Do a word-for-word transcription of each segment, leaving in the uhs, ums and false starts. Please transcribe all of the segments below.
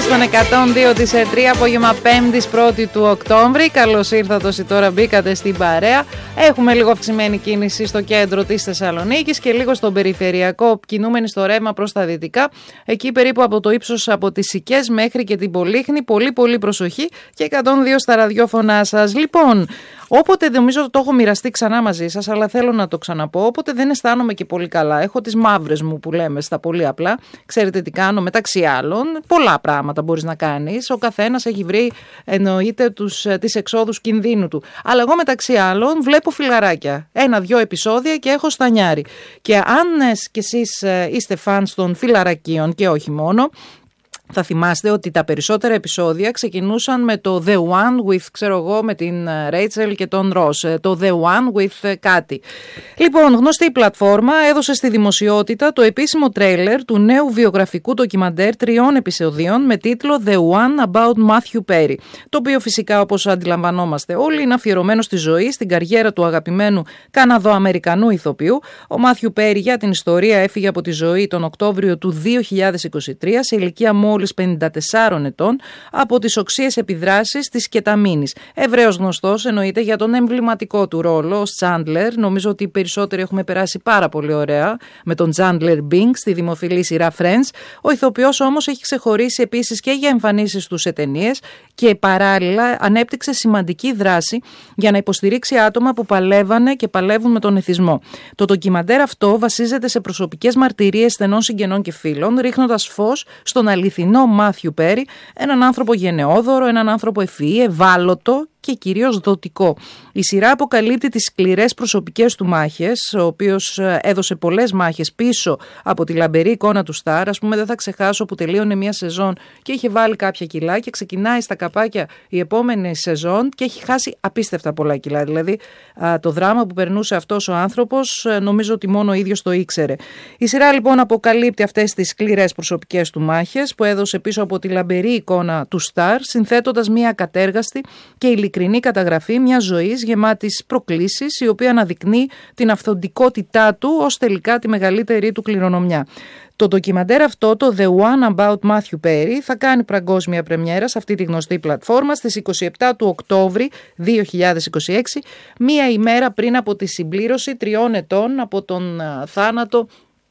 στον εκατόν δύο της τρία, απόγευμα πέμπτης πρώτη του Οκτώβρη. Καλώς ήρθατε όσοι τώρα μπήκατε στην παρέα. Έχουμε λίγο αυξημένη κίνηση στο κέντρο της Θεσσαλονίκης και λίγο στον περιφερειακό, κινούμενοι στο ρεύμα προς τα δυτικά. Εκεί περίπου από το ύψος από τις Σικές μέχρι και την Πολύχνη. Πολύ πολύ προσοχή και εκατόν δύο στα ραδιόφωνά σας. Λοιπόν, όποτε νομίζω το έχω μοιραστεί ξανά μαζί σας, αλλά θέλω να το ξαναπώ. Όποτε δεν αισθάνομαι και πολύ καλά, έχω τις μαύρες μου που λέμε στα πολύ απλά. Ξέρετε τι κάνω, μεταξύ άλλων, πολλά πράγματα μπορείς να κάνεις. Ο καθένας έχει βρει, εννοείται, τους, τις εξόδους κινδύνου του. Αλλά εγώ μεταξύ άλλων βλέπω φιλαράκια. Ένα-δυο επεισόδια και έχω στανιάρει. Και αν κι εσείς είστε φανς των φιλαρακίων και όχι μόνο, θα θυμάστε ότι τα περισσότερα επεισόδια ξεκινούσαν με το The One with, ξέρω εγώ, με την Rachel και τον Ross. Το The One with κάτι. Λοιπόν, γνωστή η πλατφόρμα έδωσε στη δημοσιότητα το επίσημο τρέιλερ του νέου βιογραφικού ντοκιμαντέρ τριών επεισοδίων με τίτλο The One About Matthew Perry. Το οποίο φυσικά, όπως αντιλαμβανόμαστε όλοι, είναι αφιερωμένο στη ζωή, στην καριέρα του αγαπημένου Καναδοαμερικανού ηθοποιού. Ο Matthew Perry, για την ιστορία, έφυγε από τη ζωή τον Οκτώβριο του δύο χιλιάδες είκοσι τρία σε ηλικία μόλις πενήντα τεσσάρων ετών από τις οξείες επιδράσεις της κεταμίνης. Ευρέως γνωστός εννοείται για τον εμβληματικό του ρόλο ως Chandler. Νομίζω ότι οι περισσότεροι έχουμε περάσει πάρα πολύ ωραία με τον Chandler Bing στη δημοφιλή σειρά Friends. Ο ηθοποιός όμως έχει ξεχωρίσει επίσης και για εμφανίσεις του σε ταινίες και παράλληλα ανέπτυξε σημαντική δράση για να υποστηρίξει άτομα που παλεύανε και παλεύουν με τον εθισμό. Το ντοκιμαντέρ αυτό βασίζεται σε προσωπικές μαρτυρίες στενών συγγενών και φίλων, ρίχνοντας φως στον αληθινό Μάθιου Πέρι, έναν άνθρωπο γενναιόδωρο, έναν άνθρωπο ευφυή, ευάλωτο και κυρίως δοτικό. Η σειρά αποκαλύπτει τις σκληρές προσωπικές του μάχες, ο οποίος έδωσε πολλές μάχες πίσω από τη λαμπερή εικόνα του Σταρ. Ας πούμε, δεν θα ξεχάσω που τελείωνε μια σεζόν και είχε βάλει κάποια κιλά και ξεκινάει στα καπάκια η επόμενη σεζόν και έχει χάσει απίστευτα πολλά κιλά. Δηλαδή, το δράμα που περνούσε αυτός ο άνθρωπος, νομίζω ότι μόνο ο ίδιος το ήξερε. Η σειρά λοιπόν αποκαλύπτει αυτές τις σκληρές προσωπικές του μάχες που έδωσε πίσω από τη λαμπερή εικόνα του Σταρ, συνθέτοντας μια ακατέργαστη και ειλικρινή καταγραφή μιας ζωής γεμάτης προκλήσεις, η οποία αναδεικνύει την αυθεντικότητά του ως τελικά τη μεγαλύτερη του κληρονομιά. Το ντοκιμαντέρ αυτό, το The One About Matthew Perry, θα κάνει παγκόσμια πρεμιέρα σε αυτή τη γνωστή πλατφόρμα στις είκοσι επτά του Οκτώβρη δύο χιλιάδες είκοσι έξι, μία ημέρα πριν από τη συμπλήρωση τριών ετών από τον θάνατο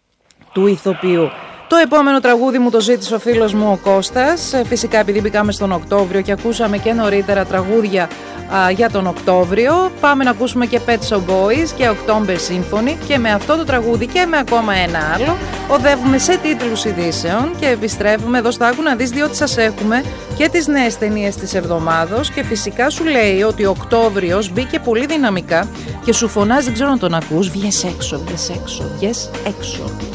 του ηθοποιού. Το επόμενο τραγούδι μου το ζήτησε ο φίλος μου ο Κώστας. Φυσικά επειδή μπήκαμε στον Οκτώβριο και ακούσαμε και νωρίτερα τραγούδια α, για τον Οκτώβριο, πάμε να ακούσουμε και Pet Shop Boys και October Symphony, και με αυτό το τραγούδι και με ακόμα ένα άλλο οδεύουμε σε τίτλους ειδήσεων και επιστρέφουμε εδώ στα Άκου να δεις, διότι σας έχουμε και τις νέες ταινίες της εβδομάδος και φυσικά σου λέει ότι ο Οκτώβριος μπήκε πολύ δυναμικά και σου φωνάζει, δεν ξέρω να τον ακούς, βγες έξω, βγες έξω, βγες έξω.